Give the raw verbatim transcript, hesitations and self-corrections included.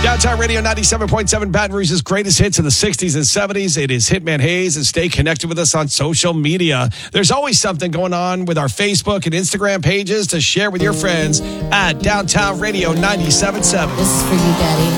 Downtown Radio ninety-seven point seven, Baton Rouge's greatest hits in the sixties and seventies. It is Hitman Hayes, and stay connected with us on social media. There's always something going on with our Facebook and Instagram pages to share with your friends at Downtown Radio ninety-seven point seven. This is for you, Daddy.